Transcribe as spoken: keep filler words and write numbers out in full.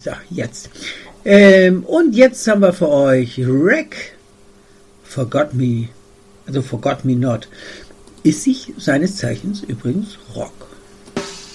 So, jetzt. Ähm, und jetzt haben wir für euch Wreck, Forgot Me, also Forgot Me Not. Ist sich seines Zeichens übrigens Rock.